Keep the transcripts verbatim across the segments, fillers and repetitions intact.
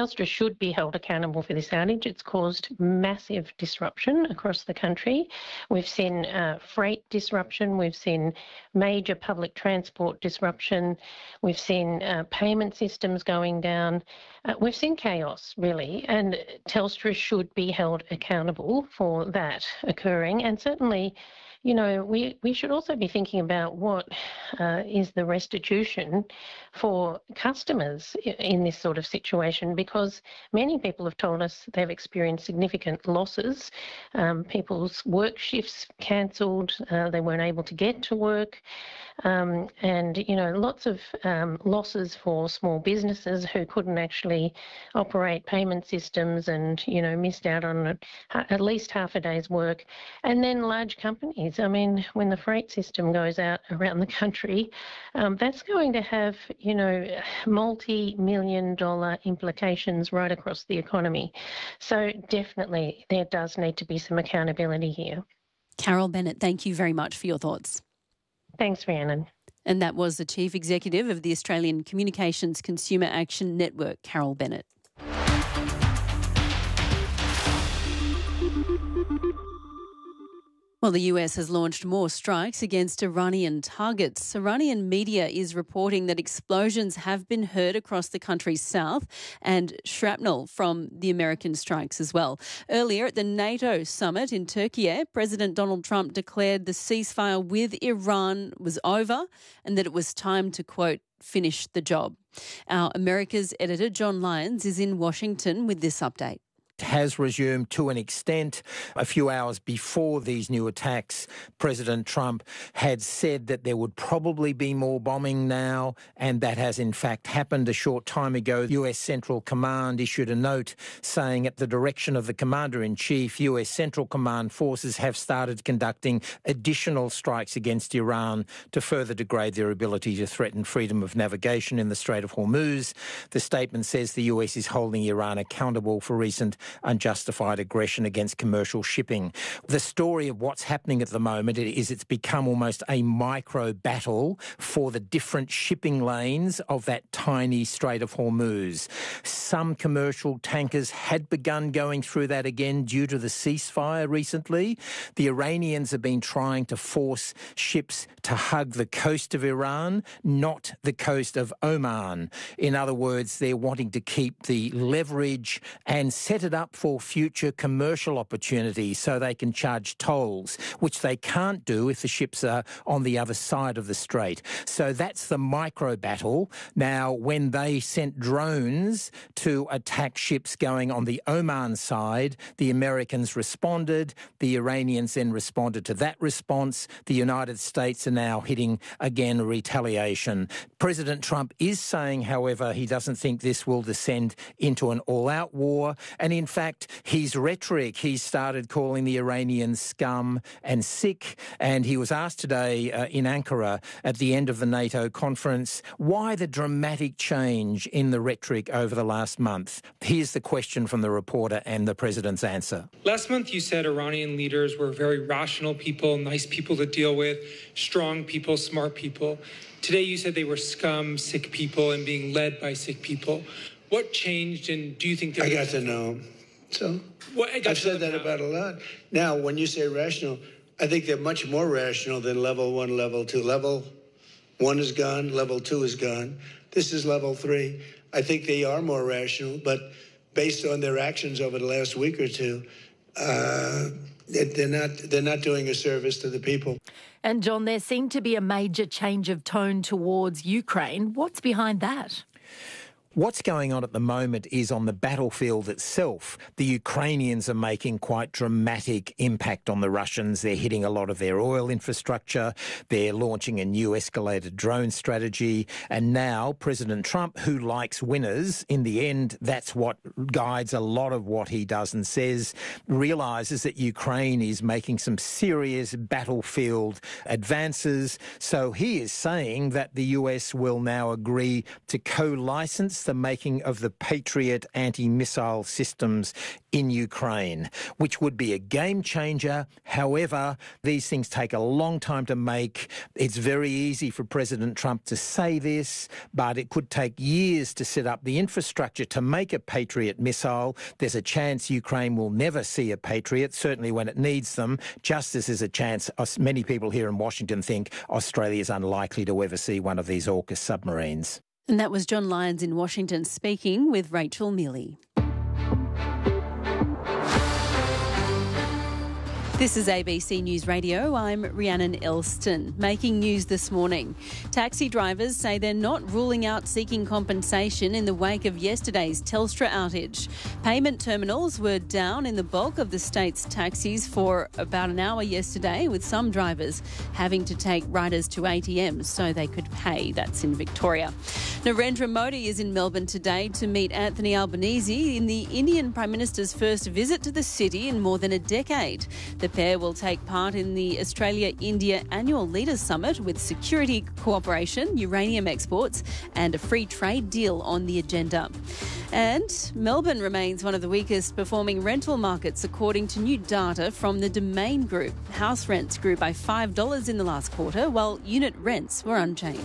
Telstra should be held accountable for this outage. It's caused massive disruption across the country. We've seen uh, freight disruption. We've seen major public transport disruption. We've seen uh, payment systems going down. Uh, we've seen chaos, really, and Telstra should be held accountable for that occurring. And certainly, you know, we, we should also be thinking about what uh, is the restitution for customers in this sort of situation, because many people have told us they've experienced significant losses. Um, people's work shifts cancelled, uh, they weren't able to get to work, um, and, you know, lots of um, losses for small businesses who couldn't actually operate payment systems and, you know, missed out on a, at least half a day's work. And then large companies. I mean, when the freight system goes out around the country, um, that's going to have, you know, multi-million dollar implications right across the economy. So definitely there does need to be some accountability here. Carol Bennett, thank you very much for your thoughts. Thanks, Rhiannon. And that was the Chief Executive of the Australian Communications Consumer Action Network, Carol Bennett. Well, the U S has launched more strikes against Iranian targets. Iranian media is reporting that explosions have been heard across the country's south and shrapnel from the American strikes as well. Earlier at the NATO summit in Turkey, President Donald Trump declared the ceasefire with Iran was over and that it was time to, quote, finish the job. Our America's editor, John Lyons, is in Washington with this update. Has resumed to an extent. A few hours before these new attacks, President Trump had said that there would probably be more bombing now, and that has in fact happened. A short time ago, U S Central Command issued a note saying at the direction of the Commander-in-Chief, U S Central Command forces have started conducting additional strikes against Iran to further degrade their ability to threaten freedom of navigation in the Strait of Hormuz. The statement says the U S is holding Iran accountable for recent unjustified aggression against commercial shipping. The story of what's happening at the moment is it's become almost a micro battle for the different shipping lanes of that tiny Strait of Hormuz. Some commercial tankers had begun going through that again due to the ceasefire recently. The Iranians have been trying to force ships to hug the coast of Iran, not the coast of Oman. In other words, they're wanting to keep the leverage and set it up for future commercial opportunities so they can charge tolls, which they can't do if the ships are on the other side of the strait. So that's the micro battle. Now, when they sent drones to attack ships going on the Oman side, the Americans responded. The Iranians then responded to that response. The United States are now hitting, again, retaliation. President Trump is saying, however, he doesn't think this will descend into an all-out war. And in fact, his rhetoric, he started calling the Iranians scum and sick. And he was asked today uh, in Ankara at the end of the NATO conference, why the dramatic change in the rhetoric over the last month? Here's the question from the reporter and the president's answer. Last month you said Iranian leaders were very rational people, nice people to deal with, strong people, smart people. Today you said they were scum, sick people, and being led by sick people. What changed, and do you think... I got to know. So well, I've said that now. about a lot. Now, when you say rational, I think they're much more rational than level one, level two. Level one is gone, level two is gone. This is level three. I think they are more rational, but based on their actions over the last week or two, uh, they're not they're not doing a service to the people. And John, there seemed to be a major change of tone towards Ukraine. What's behind that? What's going on at the moment is on the battlefield itself, the Ukrainians are making quite dramatic impact on the Russians. They're hitting a lot of their oil infrastructure. They're launching a new escalated drone strategy. And now President Trump, who likes winners, in the end, that's what guides a lot of what he does and says, realises that Ukraine is making some serious battlefield advances. So he is saying that the U S will now agree to co-license the making of the Patriot anti-missile systems in Ukraine, which would be a game changer. However, these things take a long time to make. It's very easy for President Trump to say this, but it could take years to set up the infrastructure to make a Patriot missile. There's a chance Ukraine will never see a Patriot, certainly when it needs them, just as there's a chance many people here in Washington think Australia is unlikely to ever see one of these AUKUS submarines. And that was John Lyons in Washington speaking with Rachel Milley. This is A B C News Radio. I'm Rhiannon Elston. Making news this morning. Taxi drivers say they're not ruling out seeking compensation in the wake of yesterday's Telstra outage. Payment terminals were down in the bulk of the state's taxis for about an hour yesterday, with some drivers having to take riders to A T Ms so they could pay. That's in Victoria. Narendra Modi is in Melbourne today to meet Anthony Albanese in the Indian Prime Minister's first visit to the city in more than a decade. The pair will take part in the Australia-India Annual Leaders Summit with security cooperation, uranium exports and a free trade deal on the agenda. And Melbourne remains one of the weakest performing rental markets according to new data from the Domain Group. House rents grew by five dollars in the last quarter, while unit rents were unchanged.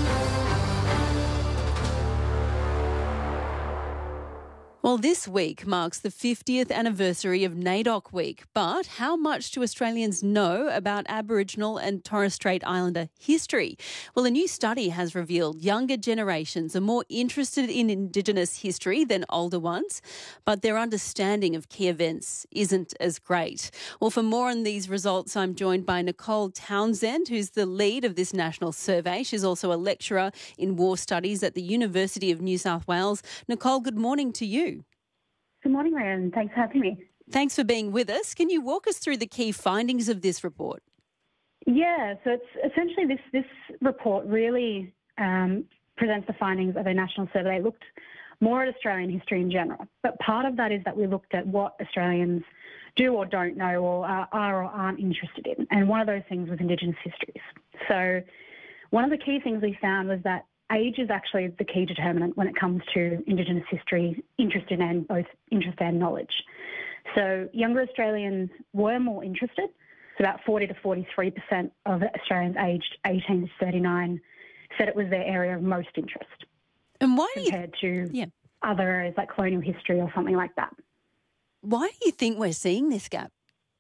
Well, this week marks the fiftieth anniversary of NAIDOC Week, but how much do Australians know about Aboriginal and Torres Strait Islander history? Well, a new study has revealed younger generations are more interested in Indigenous history than older ones, but their understanding of key events isn't as great. Well, for more on these results, I'm joined by Nicole Townsend, who's the lead of this national survey. She's also a lecturer in war studies at the University of New South Wales. Nicole, good morning to you. Good morning, Ryan. Thanks for having me. Thanks for being with us. Can you walk us through the key findings of this report? Yeah, so it's essentially this this report really um, presents the findings of a national survey. It looked more at Australian history in general, but part of that is that we looked at what Australians do or don't know or are, are or aren't interested in, and one of those things was Indigenous histories. So one of the key things we found was that age is actually the key determinant when it comes to Indigenous history, interest in and both interest and knowledge. So younger Australians were more interested. So about forty to forty-three percent of Australians aged eighteen to thirty-nine said it was their area of most interest. And why do you, compared to yeah. other areas like colonial history or something like that. Why do you think we're seeing this gap?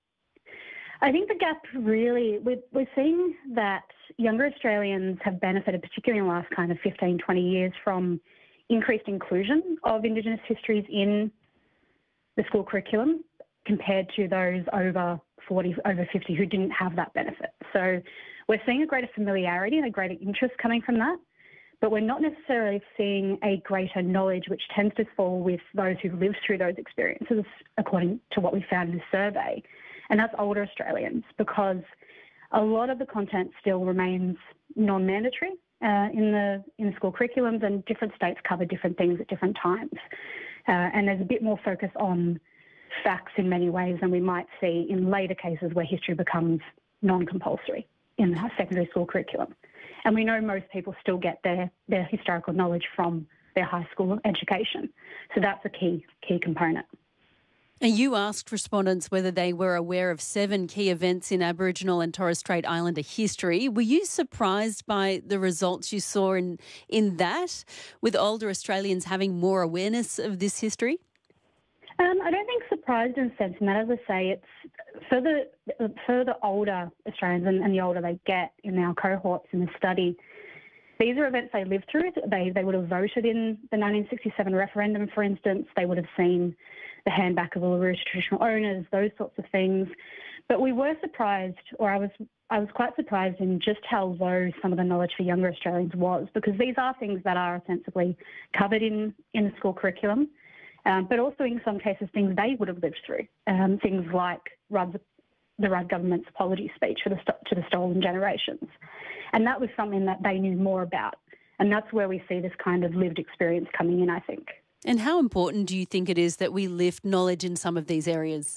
I think the gap really, we're, we're seeing that younger Australians have benefited, particularly in the last kind of fifteen, twenty years, from increased inclusion of Indigenous histories in the school curriculum compared to those over forty, over fifty who didn't have that benefit. So we're seeing a greater familiarity and a greater interest coming from that, but we're not necessarily seeing a greater knowledge, which tends to fall with those who've lived through those experiences, according to what we found in the survey. And that's older Australians, because a lot of the content still remains non-mandatory uh, in the in the school curriculums, and different states cover different things at different times. Uh, and there's a bit more focus on facts in many ways than we might see in later cases where history becomes non-compulsory in the secondary school curriculum. And we know most people still get their, their historical knowledge from their high school education. So that's a key key component. And you asked respondents whether they were aware of seven key events in Aboriginal and Torres Strait Islander history. Were you surprised by the results you saw in, in that, with older Australians having more awareness of this history? Um, I don't think surprised in the sense, and that, as I say, it's for the, for the older Australians and, and the older they get in our cohorts in the study, these are events they lived through. They, they would have voted in the nineteen sixty-seven referendum, for instance. They would have seen the handback of Uluru traditional owners, those sorts of things. But we were surprised, or I was I was quite surprised in just how low some of the knowledge for younger Australians was, because these are things that are ostensibly covered in, in the school curriculum, um, but also in some cases things they would have lived through, um, things like Rudd's, the Rudd government's apology speech for the, to the stolen generations. And that was something that they knew more about. And that's where we see this kind of lived experience coming in, I think. And how important do you think it is that we lift knowledge in some of these areas?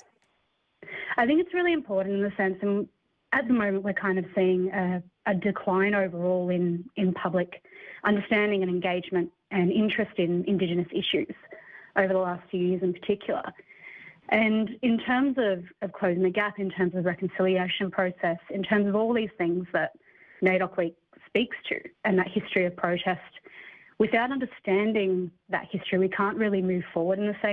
I think it's really important in the sense, and at the moment we're kind of seeing a, a decline overall in, in public understanding and engagement and interest in Indigenous issues over the last few years in particular. And in terms of, of closing the gap, in terms of the reconciliation process, in terms of all these things that NAIDOC Week speaks to and that history of protest, without understanding that history, we can't really move forward in the same